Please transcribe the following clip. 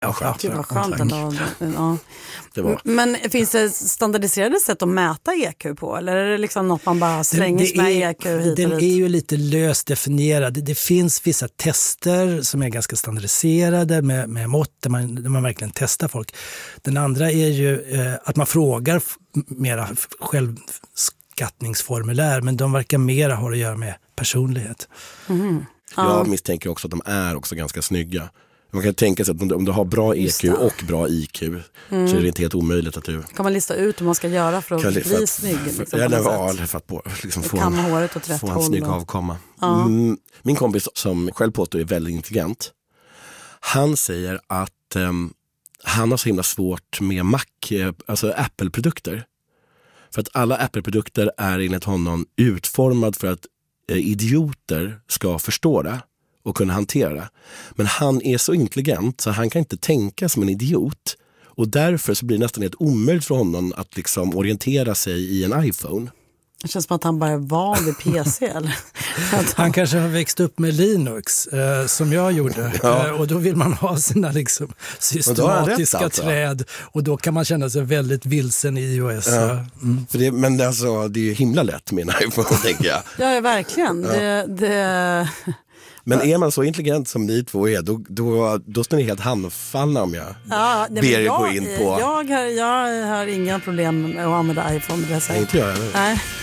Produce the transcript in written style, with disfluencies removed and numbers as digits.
Ja, Gud vad skönt ändå. Ja. Det var. Men finns det standardiserade sätt att mäta EQ på? Eller är det liksom något man bara slänger med EQ hit och Den dit? är ju lite löst definierad. Det finns vissa tester som är ganska standardiserade med mått där man verkligen testar folk. Den andra är ju att man frågar mera självskattningsformulär, men de verkar mera ha att göra med personlighet. Mm. Jag misstänker också att de är också ganska snygga. Man kan tänka sig att om du har bra EQ och bra IQ så är det inte helt omöjligt att du... Kan man lista ut hur man ska göra för att bli snygg? Liksom, för att liksom få håret åt rätt få en håll snygg avkomma. Min kompis som själv påstår är väldigt intelligent, han säger att han har så himla svårt med alltså Apple-produkter. För att alla Apple-produkter är enligt honom utformad för att idioter ska förstå det och kunna hantera det. Men han är så intelligent så han kan inte tänka som en idiot. Och därför så blir det nästan helt omöjligt för honom att liksom orientera sig i en iPhone. Det känns som att han bara är van vid PC. Eller? Han kanske har växt upp med Linux som jag gjorde. Och då vill man ha sina liksom, systematiska träd. Och då kan man känna sig väldigt vilsen i iOS. Ja. För det är ju himla lätt med en iPhone, tänker jag. Ja, verkligen. Ja. Men är man så intelligent som ni två är, då står ni helt handfallna om jag ber er gå in på... Jag har inga problem med att använda iPhone. Inte jag. Nej.